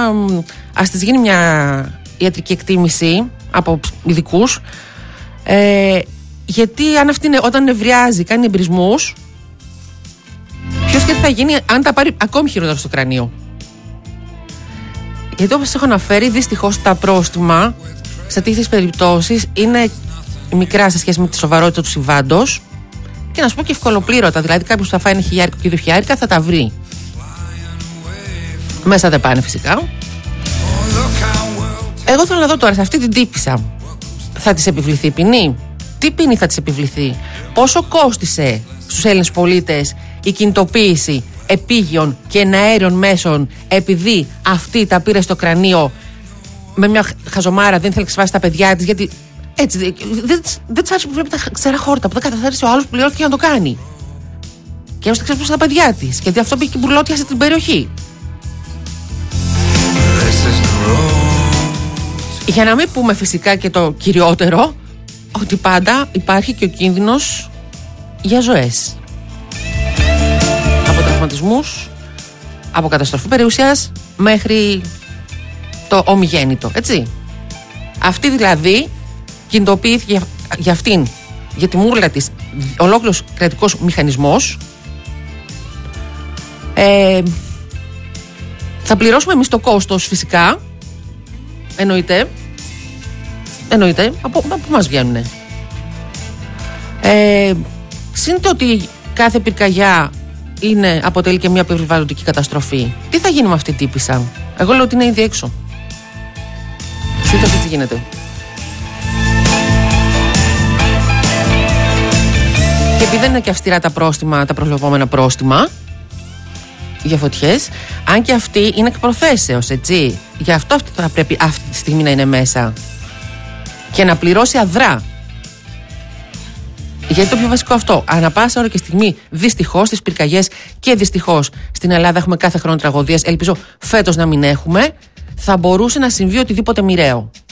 ας της γίνει μια ιατρική εκτίμηση από ειδικούς, γιατί αν αυτή όταν νευριάζει, κάνει εμπρισμούς, ποιος και τι θα γίνει αν τα πάρει ακόμη χειρότερα στο κρανίο. Γιατί όπως έχω αναφέρει, δυστυχώς τα πρόστιμα σε τέτοιες περιπτώσεις είναι μικρά σε σχέση με τη σοβαρότητα του συμβάντος και να σου πω και ευκολοπλήρωτα. Δηλαδή, κάποιος που θα φάει 1.000 και 2.000 θα τα βρει. Μέσα δεν πάνε φυσικά. Εγώ θέλω να δω τώρα σε αυτή την τύπισσα, θα της επιβληθεί ποινή? Τι ποινή θα της επιβληθεί? Πόσο κόστισε στους Έλληνες πολίτες η κινητοποίηση επίγειων και εναέριων μέσων, επειδή αυτή τα πήρε στο κρανίο με μια χαζομάρα, δεν θέλει να ξεβάσει τα παιδιά της, γιατί έτσι δεν της άρεσε που βλέπει τα ξερά χόρτα που δεν καταθάρισε ο άλλος που πληρώθηκε να το κάνει. Και ώστε ξέσπασε τα παιδιά της, γιατί αυτό πήγε και μπουρλότιασε την περιοχή. Για να μην πούμε φυσικά και το κυριότερο, ότι πάντα υπάρχει και ο κίνδυνος για ζωές. Από τραυματισμούς, από καταστροφή περιουσίας μέχρι το ομιγέννητο, έτσι. Αυτή δηλαδή κινητοποιήθηκε για αυτήν, για τη μούρλα της, ολόκληρος κρατικός μηχανισμός. Θα πληρώσουμε εμείς το κόστος φυσικά, εννοείται, από πού μας βγαίνουνε. Συν το ότι κάθε πυρκαγιά αποτελεί και μια περιβαλλοντική καταστροφή. Τι θα γίνει με αυτή την τύπισσα? Εγώ λέω ότι είναι ήδη έξω. Σύντομα τι γίνεται. Και επειδή δεν είναι και αυστηρά τα προβλεπόμενα πρόστιμα για φωτιές, αν και αυτή είναι εκ προθέσεως, έτσι. Γι' αυτό αυτή θα πρέπει αυτή τη στιγμή να είναι μέσα και να πληρώσει αδρά. Γιατί το πιο βασικό αυτό, ανά πάσα ώρα και στιγμή, δυστυχώς στις πυρκαγιές και δυστυχώς στην Ελλάδα έχουμε κάθε χρόνο τραγωδίες. Ελπίζω φέτος να μην έχουμε. Θα μπορούσε να συμβεί οτιδήποτε μοιραίο.